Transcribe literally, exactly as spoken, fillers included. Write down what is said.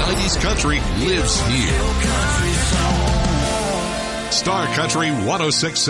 nineties country lives here. Star Country one oh six point seven